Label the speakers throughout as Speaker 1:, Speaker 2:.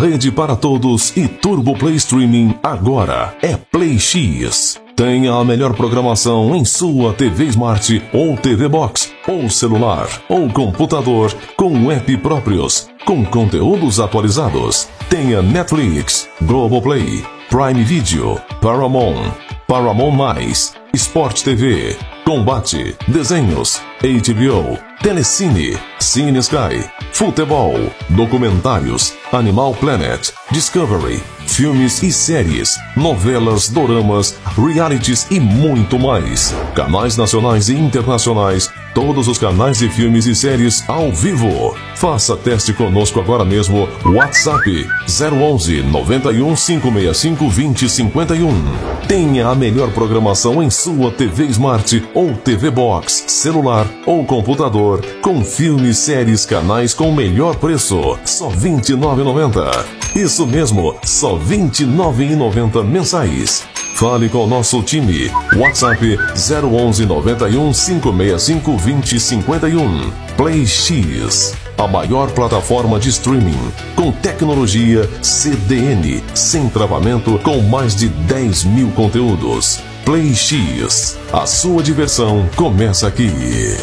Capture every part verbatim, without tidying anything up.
Speaker 1: Rede para Todos e Turbo Play Streaming agora é Play X. Tenha a melhor programação em sua T V Smart ou T V Box, ou celular, ou computador, com app próprios, com conteúdos atualizados. Tenha Netflix, Globoplay, Prime Video, Paramount, Paramount Mais, Sport T V, Combate, Desenhos, H B O, Telecine, Cine Sky, Futebol, Documentários, Animal Planet, Discovery, filmes e séries, novelas, doramas, realities e muito mais. Canais nacionais e internacionais, todos os canais de filmes e séries ao vivo. Faça teste conosco agora mesmo. WhatsApp zero onze, noventa e um, cinco seis cinco, vinte, cinquenta e um. Tenha a melhor programação em sua T V Smart ou T V Box, celular ou computador, com filmes, séries, canais com o melhor preço, só vinte e nove reais e noventa centavos. Isso mesmo, só vinte e nove reais e noventa centavos mensais. Fale com o nosso time. WhatsApp zero onze, noventa e um, cinco seis cinco, vinte, cinquenta e um. Play X, a maior plataforma de streaming, com tecnologia C D N, sem travamento, com mais de dez mil conteúdos. Play X, a sua diversão começa aqui.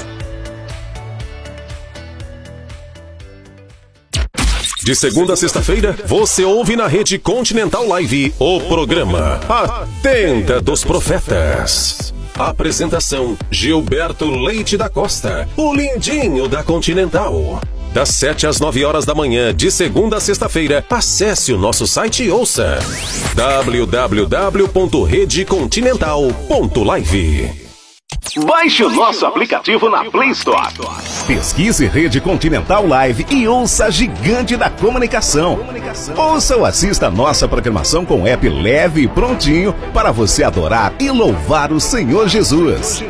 Speaker 1: De segunda a sexta-feira, você ouve na Rede Continental Live o programa A Tenda dos Profetas. Apresentação: Gilberto Leite da Costa, o lindinho da Continental. Das sete às nove horas da manhã, de segunda a sexta-feira, acesse o nosso site e ouça w w w ponto rede continental ponto live.
Speaker 2: Baixe o nosso aplicativo na Play Store.
Speaker 3: Pesquise Rede Continental Live e ouça a gigante da comunicação. Ouça ou assista a nossa programação com app leve e prontinho para você adorar e louvar o Senhor Jesus.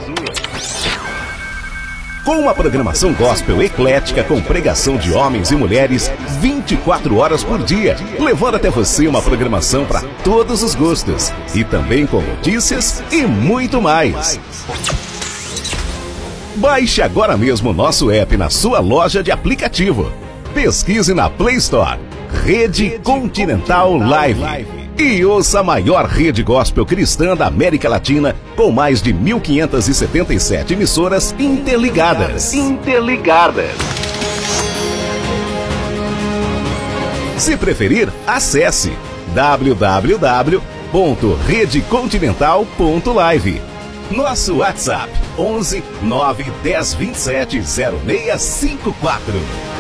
Speaker 3: Com uma programação gospel eclética com pregação de homens e mulheres vinte e quatro horas por dia, levando até você uma programação para todos os gostos e também com notícias e muito mais. Baixe agora mesmo o nosso app na sua loja de aplicativo. Pesquise na Play Store Rede Continental Live e ouça a maior rede gospel cristã da América Latina, com mais de mil quinhentas e setenta e sete emissoras interligadas.
Speaker 2: Interligadas.
Speaker 3: Se preferir, acesse w w w ponto rede continental ponto live. Nosso WhatsApp onze, nove, dez, vinte e sete, zero seis cinco quatro.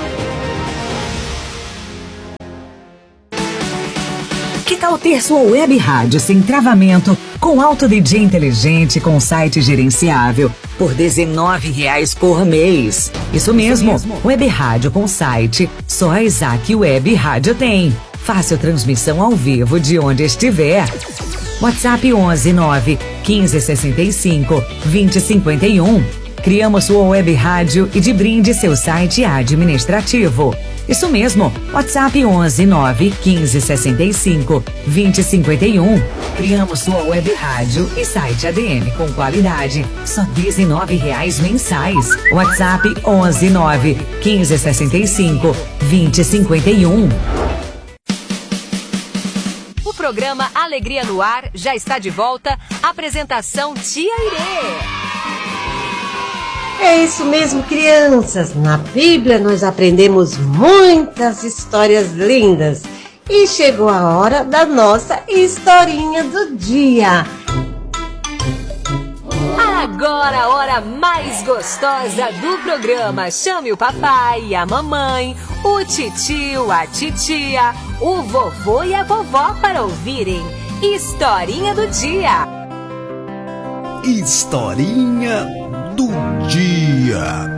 Speaker 4: Que tal ter sua web rádio sem travamento, com alto D J inteligente, com site gerenciável, por dezenove reais por mês? Isso mesmo, web rádio com site, só a Isaac Web Rádio tem. Fácil transmissão ao vivo de onde estiver. WhatsApp onze, nove, quinze, sessenta e cinco, vinte, cinquenta e um. Criamos sua web rádio e de brinde seu site administrativo. Isso mesmo, WhatsApp onze, nove, quinze, sessenta e cinco, vinte, cinquenta e um. Criamos sua web rádio e site A D M com qualidade, só dezenove reais mensais. WhatsApp onze, nove, quinze, sessenta e cinco, vinte, cinquenta e um.
Speaker 5: O programa Alegria no Ar já está de volta. Apresentação Tia Irê.
Speaker 6: É isso mesmo, crianças. Na Bíblia nós aprendemos muitas histórias lindas. E chegou a hora da nossa historinha do dia.
Speaker 5: Agora a hora mais gostosa do programa. Chame o papai, a mamãe, o titio, a titia, o vovô e a vovó para ouvirem Historinha do Dia.
Speaker 7: Historinha do Dia.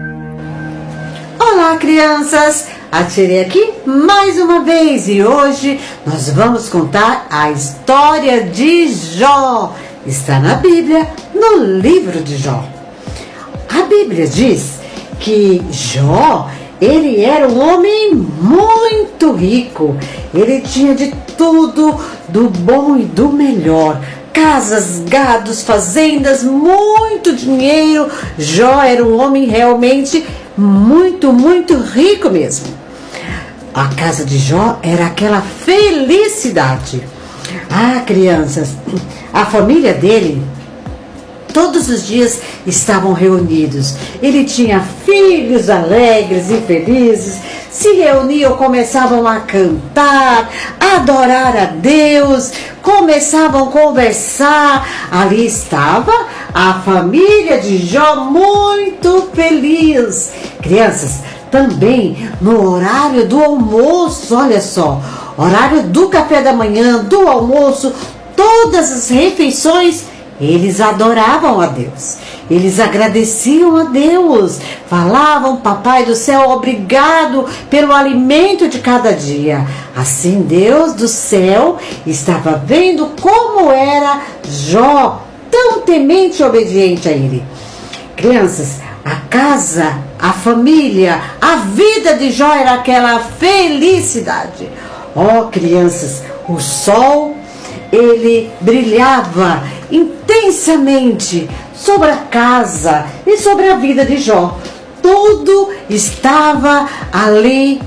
Speaker 6: Olá, crianças! A Tirei aqui mais uma vez e hoje nós vamos contar a história de Jó. Está na Bíblia, no livro de Jó. A Bíblia diz que Jó, ele era um homem muito rico. Ele tinha de tudo, do bom e do melhor. Casas, gados, fazendas, muito dinheiro. Jó era um homem realmente muito, muito rico mesmo. a casa de Jó era aquela felicidade. Ah, crianças, a família dele todos os dias estavam reunidos. Ele tinha filhos alegres e felizes, se reuniam, começavam a cantar, a adorar a Deus, começavam a conversar. Ali estava a família de Jó muito feliz. Crianças, também no horário do almoço, olha só, horário do café da manhã, do almoço, todas as refeições, eles adoravam a Deus, eles agradeciam a Deus, falavam: Papai do céu, obrigado pelo alimento de cada dia. Assim Deus do céu estava vendo como era Jó, tão temente e obediente a ele. Crianças, a casa, a família, a vida de Jó era aquela felicidade. Ó, crianças, o sol, ele brilhava intensamente sobre a casa e sobre a vida de Jó. Tudo estava ali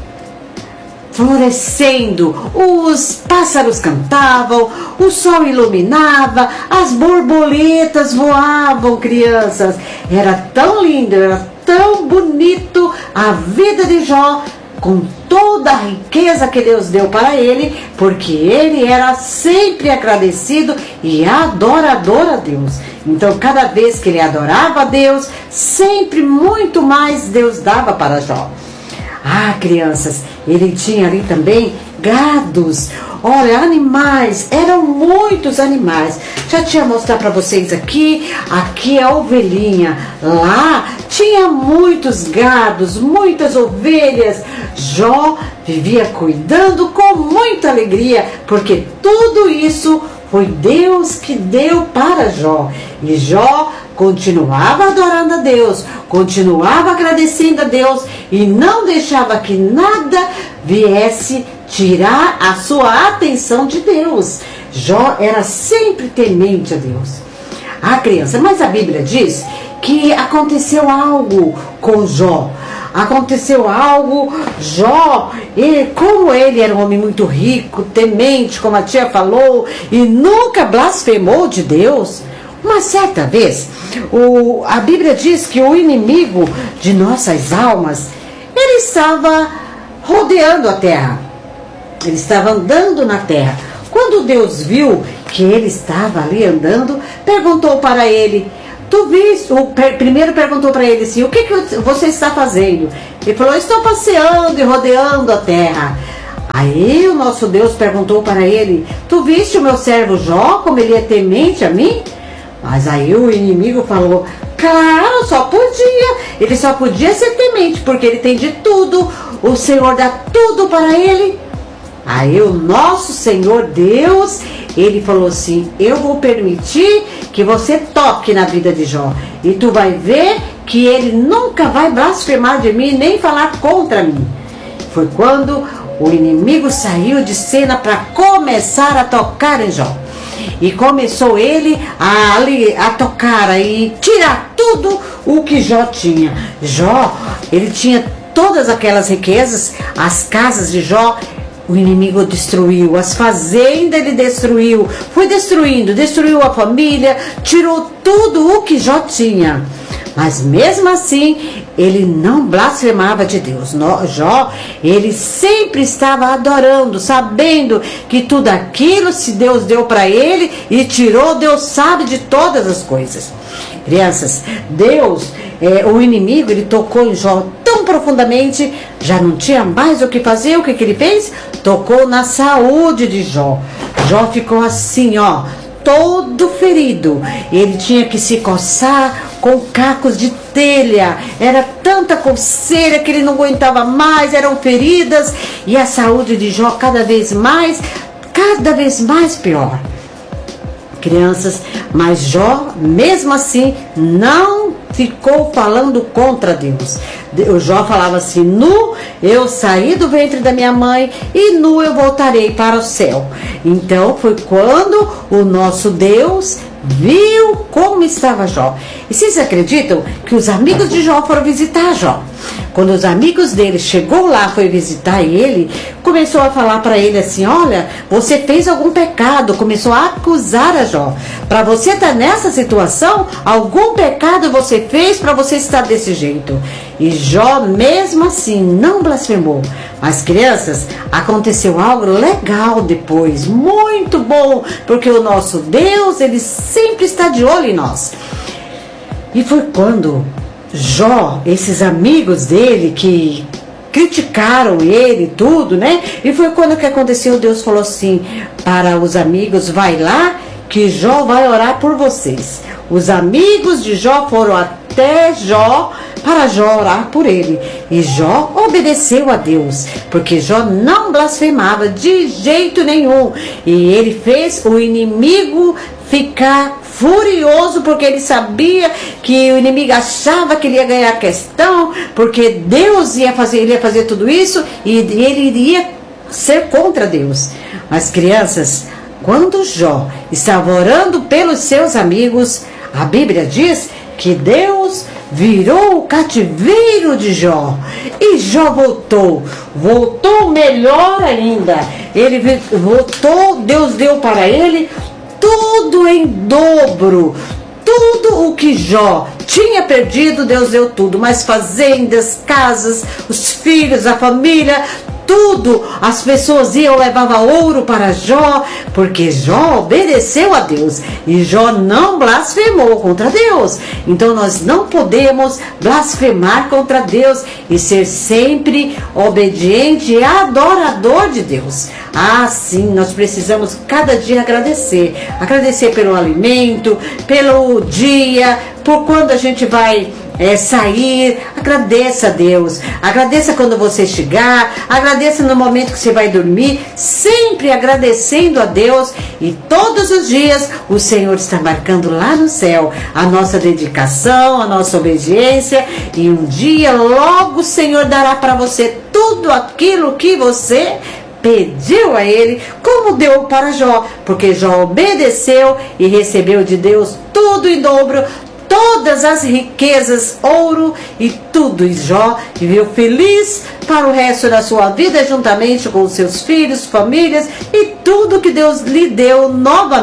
Speaker 6: florescendo, os pássaros cantavam, o sol iluminava, as borboletas voavam, crianças. Era tão lindo, era tão bonito a vida de Jó, com toda a riqueza que Deus deu para ele, porque ele era sempre agradecido e adorador a Deus. Então, cada vez que ele adorava a Deus, sempre muito mais Deus dava para Jó. Ah, crianças, ele tinha ali também gados. Olha, animais, eram muitos animais. Já tinha mostrado para vocês aqui, aqui a ovelhinha. Lá tinha muitos gados, muitas ovelhas. Jó vivia cuidando com muita alegria, porque tudo isso foi Deus que deu para Jó. E Jó continuava adorando a Deus, continuava agradecendo a Deus e não deixava que nada viesse tirar a sua atenção de Deus. Jó era sempre temente a Deus. Ah, criança, mas a Bíblia diz que aconteceu algo com Jó. Aconteceu algo, Jó, e como ele era um homem muito rico, temente, como a tia falou, e nunca blasfemou de Deus. Uma certa vez, o, a Bíblia diz que o inimigo de nossas almas, ele estava rodeando a terra. Ele estava andando na terra. Quando Deus viu que ele estava ali andando, perguntou para ele: tu viste? O per, primeiro perguntou para ele assim: o que, que você está fazendo? Ele falou: estou passeando e rodeando a terra. Aí o nosso Deus perguntou para ele: tu viste o meu servo Jó, como ele é temente a mim? Mas aí o inimigo falou: claro, só podia. Ele só podia ser temente, porque ele tem de tudo. O Senhor dá tudo para ele. Aí o nosso Senhor Deus, ele falou assim: eu vou permitir que você toque na vida de Jó, e tu vai ver que ele nunca vai blasfemar de mim, nem falar contra mim. Foi quando o inimigo saiu de cena para começar a tocar em Jó. E começou ele a, a tocar e tirar tudo o que Jó tinha. Jó, ele tinha todas aquelas riquezas, as casas de Jó, o inimigo destruiu, as fazendas ele destruiu, foi destruindo, destruiu a família, tirou tudo o que Jó tinha. Mas mesmo assim, ele não blasfemava de Deus. No, Jó, ele sempre estava adorando, sabendo que tudo aquilo, se Deus deu para ele e tirou, Deus sabe de todas as coisas. Crianças, Deus, é, o inimigo, ele tocou em Jó tão profundamente, já não tinha mais o que fazer. O que, que ele fez? Tocou na saúde de Jó. Jó ficou assim, ó, todo ferido. Ele tinha que se coçar com cacos de telha. Era tanta coceira que ele não aguentava mais, eram feridas. E a saúde de Jó cada vez mais, cada vez mais pior. Crianças, mas Jó, mesmo assim, não ficou falando contra Deus. O Jó falava assim: nu eu saí do ventre da minha mãe e nu eu voltarei para o céu. Então foi quando o nosso Deus viu como estava Jó. E vocês acreditam que os amigos de Jó foram visitar Jó? quando os amigos dele chegou lá, foi visitar ele, começou a falar para ele assim: olha, você fez algum pecado, começou a acusar a Jó. Para você estar nessa situação, algum pecado você fez para você estar desse jeito. E Jó, mesmo assim, não blasfemou. Mas, crianças, aconteceu algo legal depois, muito bom, porque o nosso Deus, ele sempre está de olho em nós. E foi quando Jó, esses amigos dele que criticaram ele e tudo, né? E foi quando que aconteceu, Deus falou assim para os amigos: vai lá que Jó vai orar por vocês. Os amigos de Jó foram até Jó para Jó orar por ele. E Jó obedeceu a Deus, porque Jó não blasfemava de jeito nenhum. E ele fez o inimigo ficar furioso, porque ele sabia que o inimigo achava que ele ia ganhar a questão, porque Deus ia fazer, ele ia fazer tudo isso e ele iria ser contra Deus. Mas, crianças, quando Jó estava orando pelos seus amigos, a Bíblia diz que Deus virou o cativeiro de Jó. E Jó voltou. Voltou melhor ainda. Ele voltou, Deus deu para ele tudo em dobro. Tudo o que Jó tinha perdido, Deus deu tudo. Mas fazendas, casas, os filhos, a família, tudo. As pessoas iam, levavam ouro para Jó, porque Jó obedeceu a Deus. E Jó não blasfemou contra Deus. Então nós não podemos blasfemar contra Deus e ser sempre obediente e adorador de Deus. Ah, sim, nós precisamos cada dia agradecer. Agradecer pelo alimento, pelo dia, por quando a gente vai É, sair. Agradeça a Deus, agradeça quando você chegar, agradeça no momento que você vai dormir, sempre agradecendo a Deus. E todos os dias o Senhor está marcando lá no céu a nossa dedicação, a nossa obediência, e um dia logo o Senhor dará para você tudo aquilo que você pediu a ele, como deu para Jó, porque Jó obedeceu e recebeu de Deus tudo em dobro, todas as riquezas, ouro e tudo. E Jó viveu feliz para o resto da sua vida, juntamente com os seus filhos, famílias e tudo que Deus lhe deu novamente.